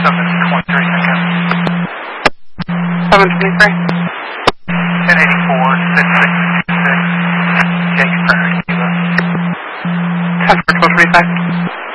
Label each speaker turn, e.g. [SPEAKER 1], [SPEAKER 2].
[SPEAKER 1] 723 seconds.
[SPEAKER 2] 723.
[SPEAKER 1] 1084, 6626. Yankee Prairie, Cuba.
[SPEAKER 2] 10 for 12 seconds.